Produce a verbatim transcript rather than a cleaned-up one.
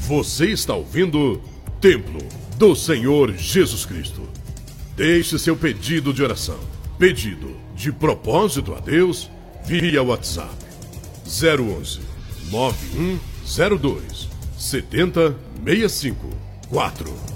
Você está ouvindo Templo do Senhor Jesus Cristo. Deixe seu pedido de oração, pedido de propósito a Deus, via WhatsApp zero onze, nove um zero dois, sete zero seis cinco quatro.